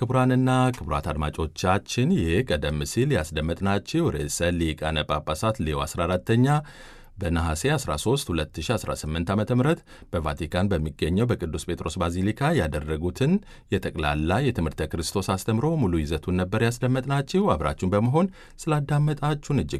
ክቡራንና ክቡራት አድማጮቻችን ይህ ቀደም ሲል ያስደመጥናችሁ ርዕሰ ሊቃነ ጳጳሳት ሌዮ 14ኛ በነሐሴ 13 2018 ዓ.ም በቫቲካን በሚገኘው በቅዱስ ጴጥሮስ ባዚሊካ ያደረጉትን የጠቅላላ የትምህርተ ክርስቶስ አስተምሮ ሙሉ ይዘቱን ነበር ያስደመጥናችሁ። አብራችሁን በመሆን ስላዳመጣችሁን እጅግ